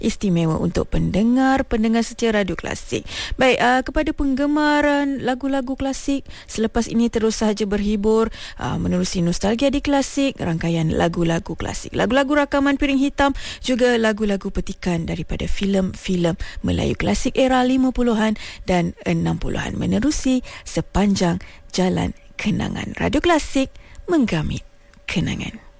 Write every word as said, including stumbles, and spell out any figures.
istimewa untuk pendengar-pendengar setia Radio Klasik. Baik, uh, kepada penggemar lagu-lagu klasik, selepas ini terus sahaja berhibur uh, menerusi Nostalgia di Klasik, rangkaian lagu-lagu klasik, lagu-lagu rakaman piring hitam, juga lagu-lagu petikan daripada filem-filem Melayu klasik era lima puluhan dan enam puluhan, menerusi sepanjang jalan kenangan. Radio Klasik, menggamit kenangan.